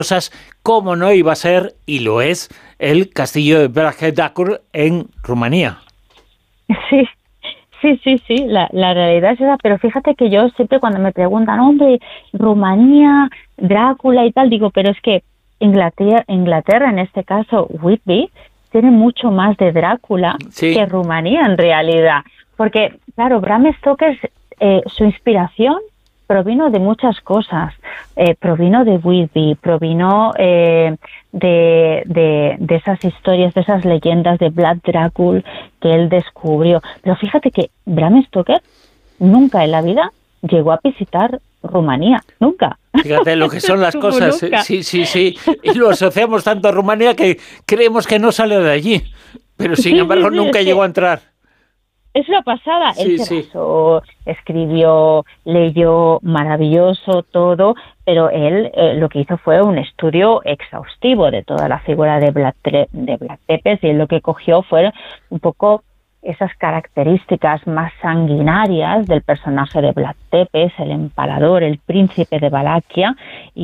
cosas, como no iba a ser, y lo es, el castillo de Bram Stoker en Rumanía. Sí. Sí, la realidad es esa, pero fíjate que yo siempre cuando me preguntan, hombre, Rumanía, Drácula y tal, digo, pero es que Inglaterra, en este caso Whitby, tiene mucho más de Drácula que Rumanía en realidad, porque claro, Bram Stoker, su inspiración provino de muchas cosas, provino de Whitby, provino de esas historias, de esas leyendas de Vlad Dracul que él descubrió. Pero fíjate que Bram Stoker nunca en la vida llegó a visitar Rumanía, nunca. Fíjate lo que son las cosas. Sí. Y lo asociamos tanto a Rumanía que creemos que no sale de allí, pero sin embargo nunca llegó a entrar. Es una pasada. Él se basó, escribió, leyó, maravilloso todo, pero él lo que hizo fue un estudio exhaustivo de toda la figura de Vlad Tepes, y él lo que cogió fue un poco esas características más sanguinarias del personaje de Vlad Tepes, el empalador, el príncipe de Valaquia,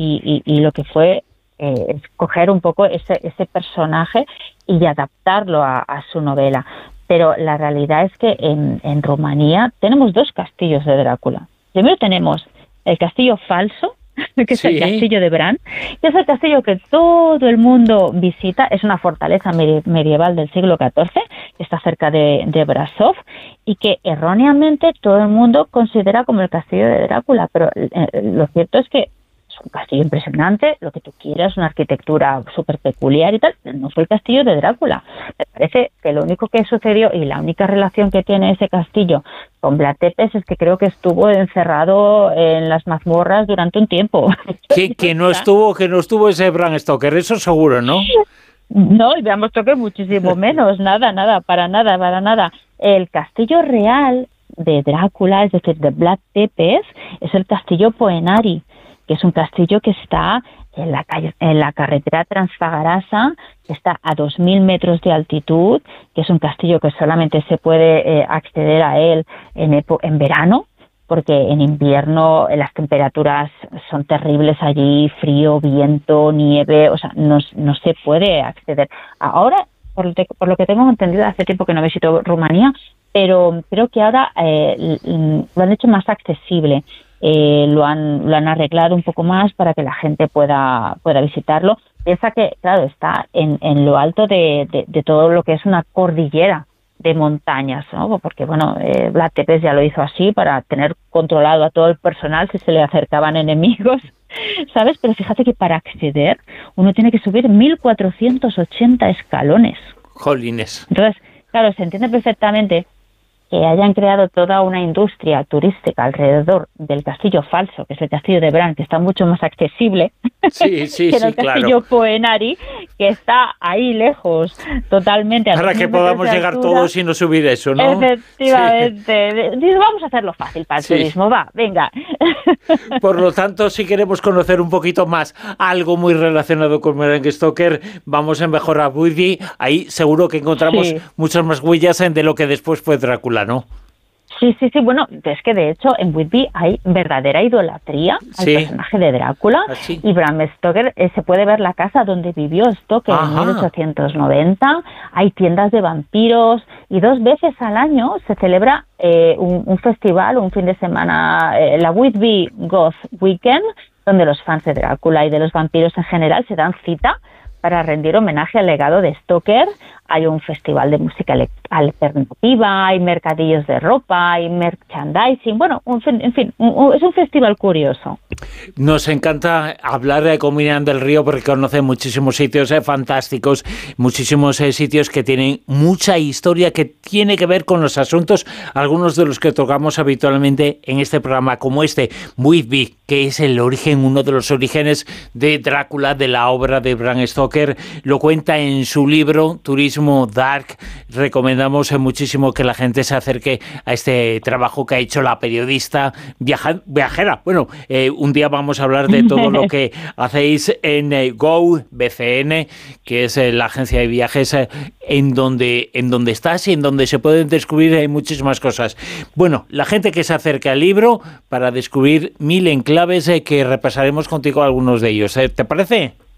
y lo que fue escoger un poco ese personaje y adaptarlo a su novela. Pero la realidad es que en Rumanía tenemos dos castillos de Drácula. Primero tenemos el castillo falso, que es el castillo de Bran, que es el castillo que todo el mundo visita. Es una fortaleza medieval del siglo XIV, que está cerca de Brasov, y que erróneamente todo el mundo considera como el castillo de Drácula. Pero lo cierto es que es un castillo impresionante, lo que tú quieras, una arquitectura súper peculiar y tal, pero no fue el castillo de Drácula. Me parece que lo único que sucedió y la única relación que tiene ese castillo con Vlad Tepes es que creo que estuvo encerrado en las mazmorras durante un tiempo. Que no estuvo ese Bram Stoker, eso seguro, ¿no? No, y Bram Stoker muchísimo menos, nada, para nada. El castillo real de Drácula, es decir, de Vlad Tepes, es el castillo Poenari, que es un castillo que está en la carretera Transfagarasa, que está a 2.000 metros de altitud, que es un castillo que solamente se puede acceder a él en verano, porque en invierno las temperaturas son terribles allí, frío, viento, nieve, o sea, no se puede acceder. Ahora, por lo que tengo entendido, hace tiempo que no visito Rumanía, pero creo que ahora lo han hecho más accesible. Lo han arreglado un poco más para que la gente pueda visitarlo. Piensa que, claro, está en lo alto de todo lo que es una cordillera de montañas, ¿no? Porque, bueno, Vlad Tepes ya lo hizo así para tener controlado a todo el personal si se le acercaban enemigos, ¿sabes? Pero fíjate que para acceder uno tiene que subir 1.480 escalones. Jolines. Entonces, claro, se entiende perfectamente que hayan creado toda una industria turística alrededor del castillo falso, que es el castillo de Bran, que está mucho más accesible que el castillo Poenari, que está ahí lejos, totalmente. Para que podamos llegar todos y no subir eso, ¿no? Efectivamente. Dice, vamos a hacerlo fácil para el turismo, venga. Por lo tanto, si queremos conocer un poquito más algo muy relacionado con Bram Stoker, vamos en mejor a Whitby. Ahí seguro que encontramos muchas más huellas de lo que después fue Drácula, ¿no? Sí. Bueno, es que de hecho en Whitby hay verdadera idolatría al personaje de Drácula. Y Bram Stoker, se puede ver la casa donde vivió Stoker en 1890. Hay tiendas de vampiros y 2 veces al año se celebra un festival, un fin de semana, la Whitby Goth Weekend, donde los fans de Drácula y de los vampiros en general se dan cita para rendir homenaje al legado de Stoker. Hay un festival de música alternativa, hay mercadillos de ropa, hay merchandising, bueno, en fin, es un festival curioso. Nos encanta hablar con Miriam del Río porque conoce muchísimos sitios fantásticos, muchísimos sitios que tienen mucha historia que tiene que ver con los asuntos, algunos de los que tocamos habitualmente en este programa, como Whitby, que es el origen, uno de los orígenes de Drácula, de la obra de Bram Stoker. Lo cuenta en su libro Turismo muchísimo Dark, recomendamos muchísimo que la gente se acerque a este trabajo que ha hecho la periodista viajera. Bueno, un día vamos a hablar de todo lo que hacéis en Go BCN, que es la agencia de viajes en donde estás y en donde se pueden descubrir muchísimas cosas. Bueno, la gente que se acerque al libro para descubrir 1000 enclaves que repasaremos contigo algunos de ellos. ¿Te parece?